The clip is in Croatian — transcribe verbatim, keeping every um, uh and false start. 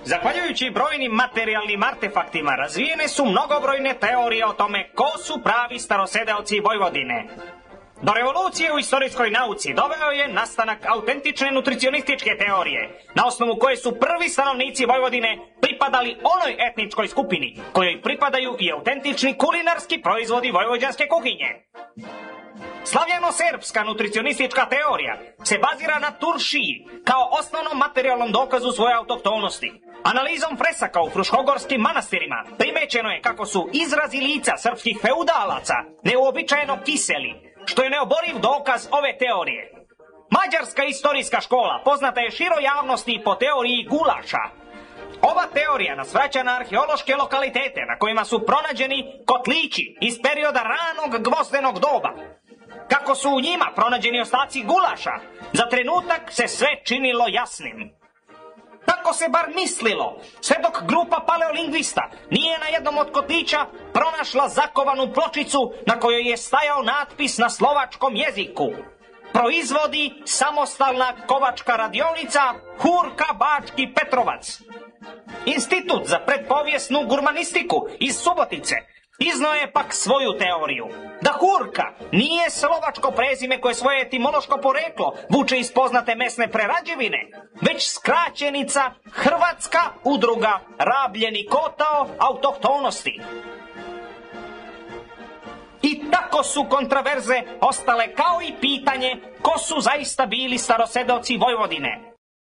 Zahvaljujući brojnim materijalnim artefaktima razvijene su mnogobrojne teorije o tome ko su pravi starosedeoci Vojvodine. Do revolucije u istorijskoj nauci doveo je nastanak autentične nutricionističke teorije, na osnovu koje su prvi stanovnici Vojvodine pripadali onoj etničkoj skupini, kojoj pripadaju i autentični kulinarski proizvodi vojvođanske kuhinje. Slavljano-serbska nutricionistička teorija se bazira na Turšiji kao osnovnom materijalnom dokazu svoje autohtonosti. Analizom fresaka u fruškogorskim manastirima primećeno je kako su izrazi lica srpskih feudalaca neuobičajeno kiseli, što je neoboriv dokaz ove teorije. Mađarska istorijska škola poznata je široj javnosti po teoriji gulaša. Ova teorija nas vraća na arheološke lokalitete na kojima su pronađeni kotlići iz perioda ranog gvozdenog doba. Kako su u njima pronađeni ostaci gulaša, za trenutak se sve činilo jasnim. Tako se bar mislilo, sve dok grupa paleolingvista nije na jednom od kotlića pronašla zakovanu pločicu na kojoj je stajao natpis na slovačkom jeziku. Proizvodi samostalna kovačka radionica Hurka Bački Petrovac. Institut za predpovijesnu gurmanistiku iz Subotice iznao je pak svoju teoriju, da Hurka nije slovačko prezime koje svoje etimološko poreklo vuče iz poznate mesne prerađevine, već skraćenica Hrvatska udruga rabljeni kotao autohtonosti. I tako su kontraverze ostale kao i pitanje ko su zaista bili starosedeoci Vojvodine.